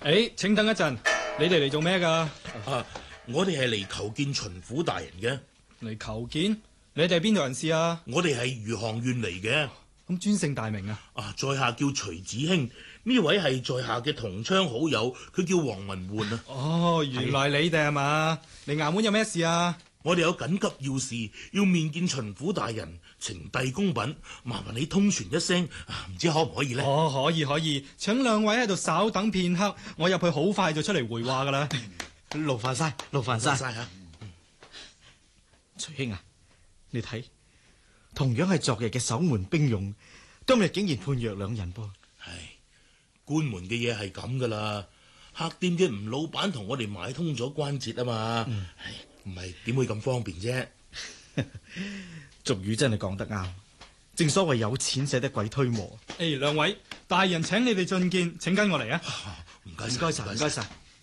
請等一陣，你哋嚟做咩噶？ 我哋係嚟求見巡撫大人嘅。 嚟求見？你哋係邊度人士啊？ 我哋係餘杭縣嚟嘅。 咁尊姓大名啊？ 在下叫徐子興，呢位係在下嘅同窗好友，佢叫黃文煥啊。 哦，原來你哋係嘛？嚟衙門有咩事啊？ 我哋有緊急要事，要面見巡撫大人，呈遞供品，麻煩你通傳一聲，唔知可唔可以呢？ 可以，請兩位喺度稍等片刻，我入去好快就出嚟回話噶啦。 勞煩晒吓。 徐兄啊，你睇，同樣係昨日嘅守門兵勇，今日竟然判若兩人噃。 官門嘅嘢係咁噶啦，客店嘅吳老闆同我哋買通咗關節啊嘛，唔係點會咁方便啫？ 俗語真係講得啱，正所謂有錢使得鬼推磨。 兩位大人請你哋進見，請跟我嚟啊！ 唔該晒。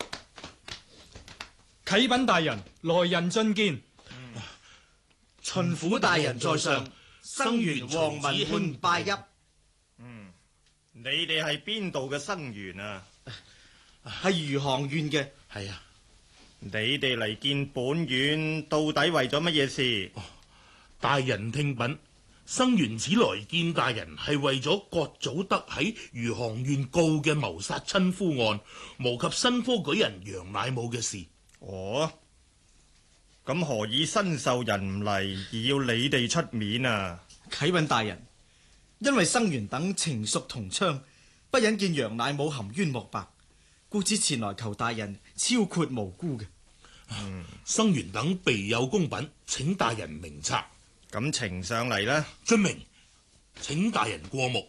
啟稟大人，來人進見。 巡撫大人在上，生員黃文煥拜泣。 你哋係邊度嘅生員啊？ 係餘杭縣嘅。 係啊。 你哋嚟見本院到底為咗乜嘢事？ 大人聽稟，生員此來見大人係為咗葛祖德喺餘杭縣告嘅謀殺親夫案，無及新科舉人楊乃武嘅事。 咁何以身受人唔嚟，而要你哋出面啊？ 啟稟大人，因為生員等情屬同窗，不忍見楊乃武含冤莫白，故此前來求大人超括無辜嘅。 生員等備有供品，請大人明察。 咁呈上嚟啦。 遵命，請大人過目。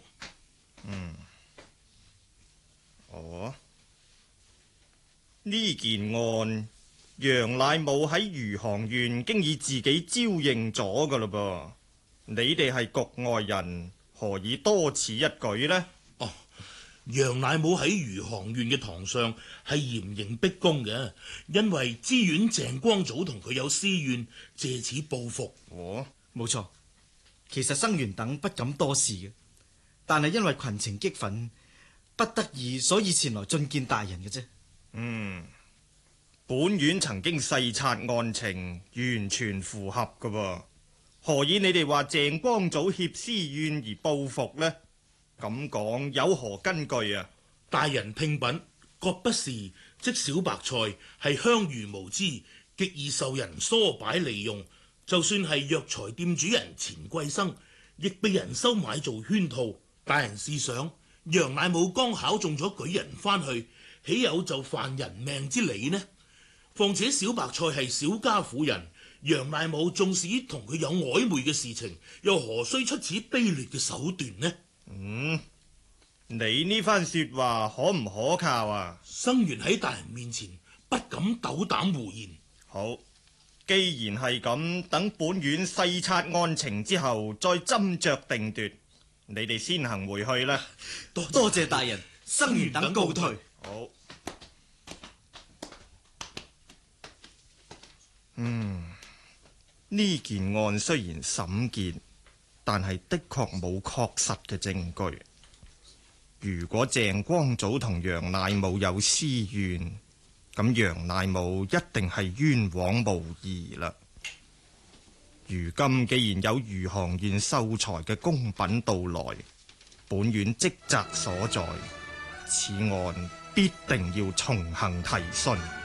呢件案，楊乃武喺餘杭縣經已自己招認咗噶嘞噃。你哋係局外人，何以多此一舉呢？ 楊乃武喺餘杭縣嘅堂上係嚴刑逼供嘅，因為知縣鄭光祖同佢有私怨，借此報復。 冇錯，其實生員等不敢多事嘅，但係因為群情激憤，不得已所以前來進見大人嘅啫。 本院曾經細察案情，完全符合噶噃。何以你哋話鄭光祖挾私怨而報復呢？咁講有何根據啊？ 大人聽稟，各不是，即小白菜係鄉愚無知，極易受人唆擺利用。就算係藥材店主人錢貴生，亦被人收買做圈套。大人試想，楊乃武剛考中咗舉人翻去，豈有就犯人命之理呢？況且小白菜係小家婦人，楊乃武縱使同佢有曖昧嘅事情，又何須出此卑劣嘅手段呢？ 你呢番說話可唔可靠啊？ 生員喺大人面前不敢斗膽胡言。 好，既然係咁，等本院細察案情之後再斟酌定奪。你哋先行回去啦。 多謝大人，生員等告退。 好。呢件案雖然審結，但係的確冇確實嘅證據。如果鄭光祖同楊乃武有私怨，咁楊乃武一定係冤枉無疑啦。如今既然有餘杭縣秀才嘅供品到來，本院職責所在，此案必定要從行提訊。